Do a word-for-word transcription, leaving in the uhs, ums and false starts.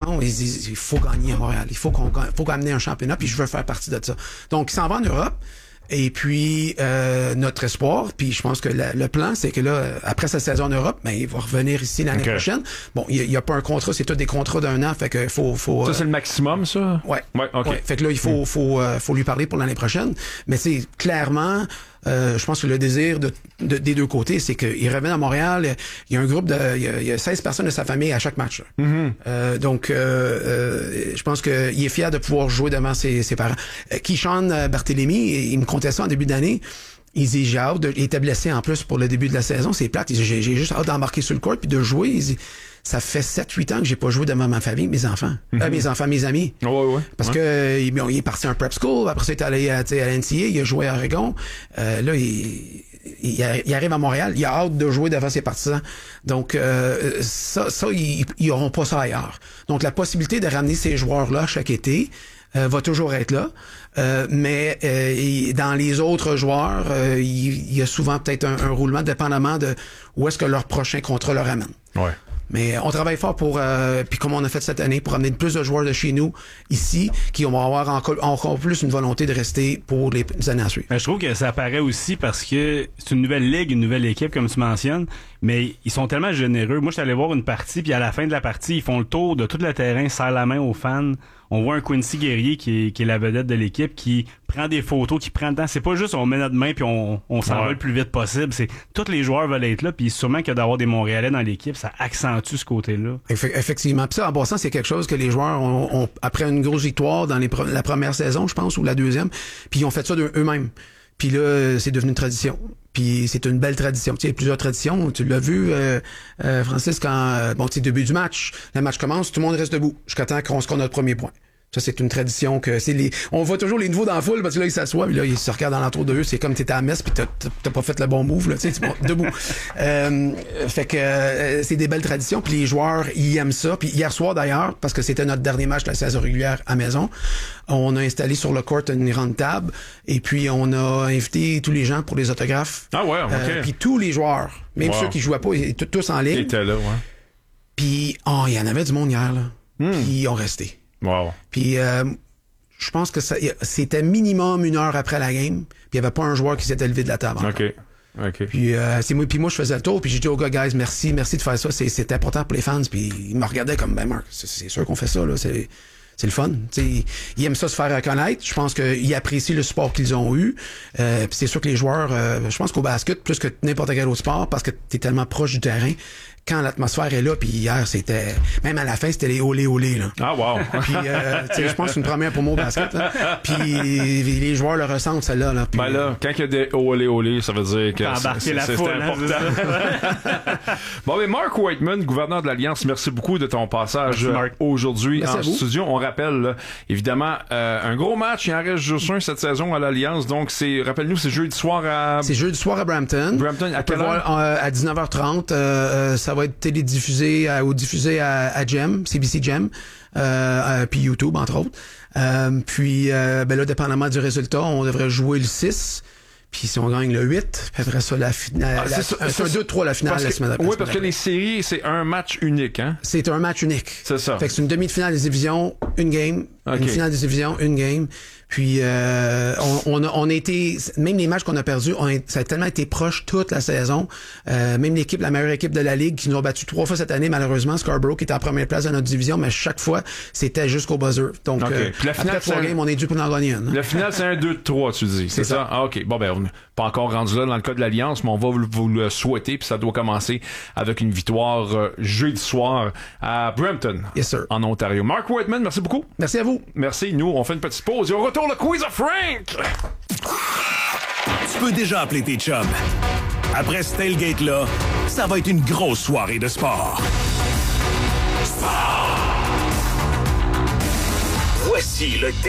ils disent, il faut gagner à Montréal. Il faut qu'on gagne, faut amener un championnat, puis je veux faire partie de ça. Donc, ils s'en vont en Europe. Et puis, euh, notre espoir, puis je pense que la, le plan, c'est que là, après sa saison en Europe, ben, il va revenir ici l'année okay. prochaine. Bon, il n'y a, a pas un contrat, c'est tous des contrats d'un an, fait que faut... faut ça, euh, c'est le maximum, ça? Ouais. Ouais, OK. Ouais, fait que là, il faut, mm. faut, euh, faut lui parler pour l'année prochaine. Mais c'est clairement... Euh, je pense que le désir de, de, des deux côtés, c'est qu'il revienne à Montréal. Il y a un groupe de, il y a, il y a seize personnes de sa famille à chaque match. Mm-hmm. Euh, donc, euh, euh, je pense qu'il est fier de pouvoir jouer devant ses, ses parents. Euh, Keyshawn Barthélemy, il me comptait ça en début d'année. Il dit, j'ai hâte de, il était blessé en plus pour le début de la saison, c'est plate. Il dit, j'ai, j'ai juste hâte d'embarquer sur le court puis de jouer. Il dit, ça fait sept huit ans que j'ai pas joué devant ma famille, mes enfants. Mm-hmm. Euh, mes enfants, mes amis. Ouais, ouais. Parce ouais. que il, il est parti à un prep school, après ça, il est allé à, à l'N C A A, il a joué à Oregon. Euh, là, il, il, il arrive à Montréal, il a hâte de jouer devant ses partisans. Donc, euh, ça, ça ils, ils auront pas ça ailleurs. Donc, la possibilité de ramener ces joueurs-là chaque été, Euh, va toujours être là, euh, mais euh, il, dans les autres joueurs, euh, il, il y a souvent peut-être un, un roulement dépendamment de où est-ce que leur prochain contrat leur amène. Ouais. Mais on travaille fort pour, euh, puis comme on a fait cette année, pour amener plus de joueurs de chez nous ici, qui vont avoir encore, encore plus une volonté de rester pour les années à suivre. Je trouve que ça apparaît aussi parce que c'est une nouvelle ligue, une nouvelle équipe, comme tu mentionnes, mais ils sont tellement généreux. Moi, je suis allé voir une partie, puis à la fin de la partie, ils font le tour de tout le terrain, serrent la main aux fans. On voit un Quincy Guerrier qui est, qui est la vedette de l'équipe, qui prend des photos, qui prend le temps. C'est pas juste on met notre main puis on, on s'en ouais. va le plus vite possible. C'est tous les joueurs veulent être là, puis sûrement que d'avoir des Montréalais dans l'équipe, ça accentue ce côté-là. Effectivement. Puis ça, en passant, c'est quelque chose que les joueurs ont, ont après une grosse victoire dans les pre- la première saison, je pense, ou la deuxième, puis ils ont fait ça d'eux-mêmes. Puis là, c'est devenu une tradition. Puis c'est une belle tradition. Tu sais, il y a plusieurs traditions. Tu l'as vu, euh, euh, Francis, quand euh, bon, tu sais, début du match, le match commence, tout le monde reste debout jusqu'à temps qu'on score notre premier point. Ça, c'est une tradition que c'est les. On voit toujours les nouveaux dans la foule parce que là, ils s'assoient, puis là, ils se regardent dans l'entour d'eux. C'est comme t'étais à la messe, puis t'as, t'as pas fait le bon move, là, tu sais, bon, debout. euh, fait que euh, c'est des belles traditions, puis les joueurs, ils aiment ça. Puis hier soir, d'ailleurs, parce que c'était notre dernier match de la saison régulière à maison, on a installé sur le court une grande table, et puis on a invité tous les gens pour les autographes. Ah ouais, ok. Euh, puis tous les joueurs, même wow. ceux qui jouaient pas, ils étaient tous en ligne. Ils étaient là, ouais. Puis, oh, il y en avait du monde hier, là. Mm. Puis ils ont resté. Wow. Puis euh, je pense que ça, c'était minimum une heure après la game, puis il y avait pas un joueur qui s'était levé de la table. OK. OK. Puis euh, c'est moi puis moi je faisais le tour, puis j'ai dit aux gars, guys, merci, merci de faire ça, c'est c'est important pour les fans, puis ils me regardaient comme ben Marc, c'est, c'est sûr qu'on fait ça là, c'est c'est le fun. T'sais, ils aiment ça se faire reconnaître. Je pense qu'ils apprécient le support qu'ils ont eu. Euh, puis c'est sûr que les joueurs, euh, je pense qu'au basket, plus que n'importe quel autre sport, parce que t'es tellement proche du terrain, quand l'atmosphère est là, puis hier, c'était... Même à la fin, c'était les olé olé là. Ah, wow! Puis, euh, tu sais, je pense que c'est une première pour moi au basket, là. Puis les joueurs le ressentent, celle-là, là. Puis, ben là, quand il y a des olé olé, ça veut dire que c'est, c'est, la c'est, foule, c'est important. Hein, bon, mais Mark Whiteman, gouverneur de l'Alliance, merci beaucoup de ton passage merci, aujourd'hui merci en studio. On rappelle, là, évidemment, euh, un gros match, il en reste juste un cette saison à l'Alliance, donc c'est, rappelle-nous, c'est jeudi soir à... C'est jeudi soir à Brampton. Brampton, à quelle heure? Euh, à dix-neuf heures trente, euh, ça va être télédiffusé à, ou diffusé à, à Gem, C B C Gem, euh, puis YouTube, entre autres. Euh, puis, euh, ben là, dépendamment du résultat, on devrait jouer le six. Puis si on gagne le huit, puis après ça, la finale... Ah, c'est, ça, c'est un deux trois la finale la semaine après. Oui, parce que les séries, c'est un match unique, hein? C'est un match unique. C'est ça. Fait que c'est une demi-finale des divisions, une game. Okay. Une finale des divisions, une game. Puis euh, on, on, a, on a été... Même les matchs qu'on a perdus, on a, ça a tellement été proche toute la saison. Euh, même l'équipe, la meilleure équipe de la Ligue, qui nous a battu trois fois cette année, malheureusement, Scarborough, qui était en première place de notre division, mais chaque fois, c'était jusqu'au buzzer. Donc, okay. euh, la finale, après trois games, on est dû pour en gagner une. Hein? La finale, c'est un deux trois, tu dis. C'est, c'est ça? ça? Ah, OK. Bon, ben, on n'est pas encore rendu là dans le cas de l'Alliance, mais on va vous, vous le souhaiter, puis ça doit commencer avec une victoire euh, jeudi soir à Brampton, yes, sir. En Ontario. Mark Whiteman, merci beaucoup. Merci à vous. Merci. Nous, on fait une petite pause et on retourne le quiz of Frank. Tu peux déjà appeler tes chums. Après ce tailgate-là, ça va être une grosse soirée de sport. Sport! Voici le